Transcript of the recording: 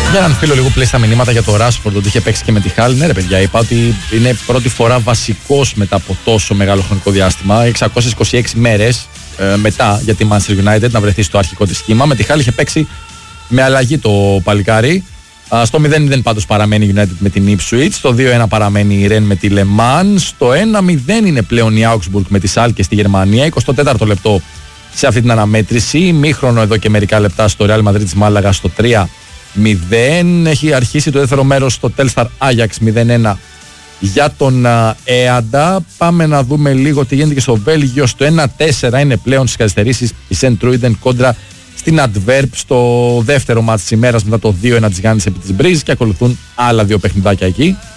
Για έναν φίλο λίγο πλέει στα μηνύματα για το Ράσφορντ ότι είχε παίξει και με τη Χάλ. Ναι, ρε παιδιά, είπα ότι είναι πρώτη φορά βασικός μετά από τόσο μεγάλο χρονικό διάστημα. 626 μέρες μετά για τη Manchester United να βρεθεί στο αρχικό της σχήμα. Με τη Χάλ είχε παίξει με αλλαγή το παλικάρι. Στο 0-0 πάντως παραμένει η United με την Ipswich. Στο 2-1 παραμένει η Rennes με τη Le Mans. Στο 1-0 είναι πλέον η Augsburg με τη Schalke στη Γερμανία. 24ο λεπτό σε αυτή την αναμέτρηση. Μήχρονο εδώ και μερικά λεπτά στο Real Madrid της Μάλαγα στο 3-0. Έχει αρχίσει το δεύτερο μέρος στο Telstar Ajax 0-1 για τον Έαντα. Πάμε να δούμε λίγο τι γίνεται και στο Βέλγιο. Στο 1-4 είναι πλέον στις καθυστερήσεις η Σεντ Τρούιντεν κόντρα στην Adverb στο δεύτερο μάτς της ημέρας μετά το 2-1 της Γιάννης επί της Μπρίζ, και ακολουθούν άλλα δύο παιχνιδάκια εκεί.